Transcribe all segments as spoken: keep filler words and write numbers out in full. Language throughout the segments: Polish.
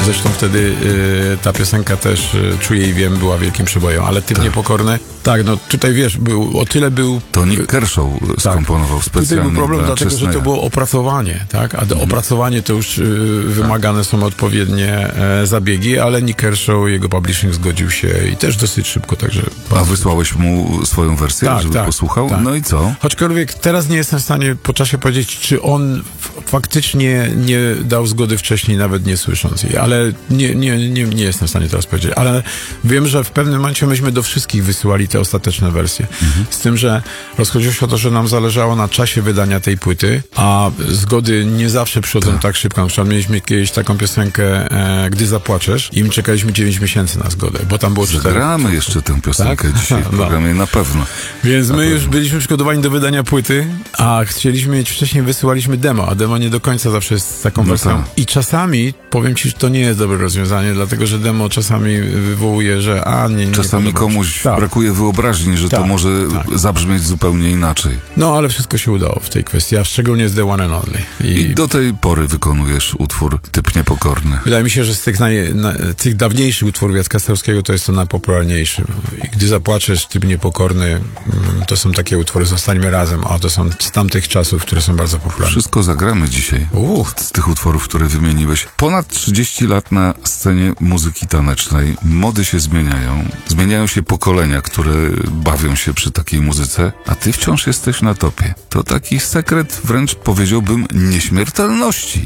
Zresztą wtedy y, ta piosenka też, y, Czuję i Wiem, była wielkim przebojem, ale Typ tak. Niepokorny, tak, no tutaj wiesz, był, o tyle był... To Nick Kershaw skomponował tak. specjalnie Tutaj był problem, dla dlatego, Chesneya. że to było opracowanie, tak, a do Mhm. opracowanie to już y, wymagane są odpowiednie e, zabiegi, ale Nick Kershaw, jego publishing zgodził się i też dosyć szybko, także... A wysłałeś mu swoją wersję, tak, żeby tak, posłuchał? Tak. No i co? Choćkolwiek teraz nie jestem w stanie po czasie powiedzieć, czy on f- faktycznie nie dał zgody wcześniej, nawet nie słysząc jej, ale nie, nie, nie, nie jestem w stanie teraz powiedzieć. Ale wiem, że w pewnym momencie myśmy do wszystkich wysyłali te ostateczne wersje. Mhm. Z tym, że rozchodziło się o to, że nam zależało na czasie wydania tej płyty, a zgody nie zawsze przychodzą tak, tak szybko. Na przykład mieliśmy kiedyś taką piosenkę e, Gdy zapłaczesz i my czekaliśmy dziewięć miesięcy na zgodę, bo tam było cztery. Zagramy jeszcze tę piosenkę Tak? dzisiaj w No. programie, na pewno. Więc Na my pewno. już byliśmy przygotowani do wydania płyty, a chcieliśmy mieć, wcześniej wysyłaliśmy demo, a demo nie do końca zawsze jest taką No wersją. tak. I czasami, powiem ci, że to nie jest dobre rozwiązanie, dlatego że demo czasami wywołuje, że a nie, nie Czasami podoba mi się. komuś Tak. brakuje wyobraźni, że to Tak, może tak. zabrzmieć zupełnie inaczej. No, ale wszystko się udało w tej kwestii, a szczególnie z The One and Only. I, I do tej pory wykonujesz utwór Typ Niepokorny. wydaje mi się, że z tych, naj, na, tych dawniejszych utworów Jacka Staszewskiego to jest to najpopularniejszy. I Gdy zapłaczesz, Typ Niepokorny, mm, to są takie utwory, Zostańmy razem, a to są z tamtych czasów, które są bardzo popularne. Wszystko zagramy dzisiaj. Uch. Z tych utworów, które wymieniłeś. Ponad trzydzieści lat na scenie muzyki tanecznej. Mody się zmieniają. Zmieniają się pokolenia, które bawią się przy takiej muzyce, a ty wciąż jesteś na topie. To taki sekret, wręcz powiedziałbym, nieśmiertelności.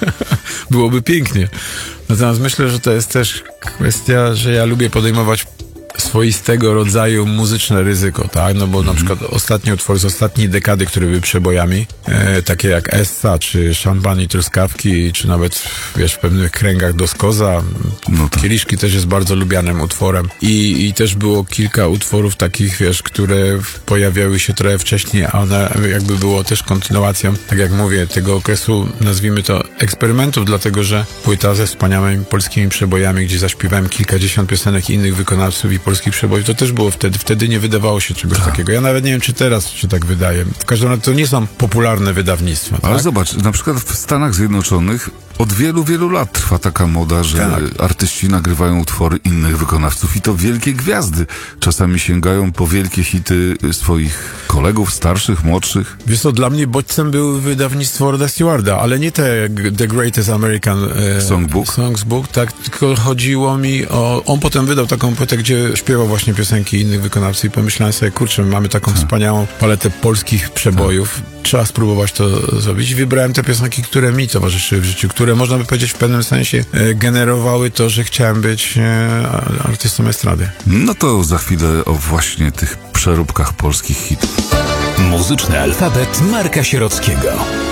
Byłoby pięknie. Natomiast myślę, że to jest też kwestia, że ja lubię podejmować swoistego rodzaju muzyczne ryzyko, tak? No bo mm-hmm. na przykład ostatnie utwory z ostatniej dekady, które były przebojami, e, takie jak Essa, czy Szampan i Truskawki, czy nawet, wiesz, w pewnych kręgach Doskoza. No tak. Kieliszki też jest bardzo lubianym utworem. I, I też było kilka utworów takich, wiesz, które pojawiały się trochę wcześniej, a one jakby było też kontynuacją, tak jak mówię, tego okresu, nazwijmy to, eksperymentów, dlatego że płyta ze wspaniałymi polskimi przebojami, gdzie zaśpiewałem kilkadziesiąt piosenek innych wykonawców i polskich przebojów, to też było wtedy. Wtedy nie wydawało się czegoś tak. takiego. Ja nawet nie wiem, czy teraz się tak wydaje. W każdym razie to nie są popularne wydawnictwa. Ale tak? zobacz, na przykład w Stanach Zjednoczonych od wielu, wielu lat trwa taka moda, że tak. artyści nagrywają utwory innych wykonawców i to wielkie gwiazdy. Czasami sięgają po wielkie hity swoich kolegów, starszych, młodszych. Wiesz co, dla mnie bodźcem było wydawnictwo Roda Stewarda, ale nie te The Greatest American e, Songbook. Songbook, tak, tylko chodziło mi o... On potem wydał taką płytę, gdzie śpiewał właśnie piosenki innych wykonawców i pomyślałem sobie, kurczę, mamy taką tak. wspaniałą paletę polskich przebojów. Tak. Trzeba spróbować to zrobić. I wybrałem te piosenki, które mi towarzyszyły w życiu, które można by powiedzieć w pewnym sensie e, generowały to, że chciałem być e, artystą estrady. No to za chwilę o właśnie tych przeróbkach polskich hitów. Muzyczny alfabet Marka Sierockiego.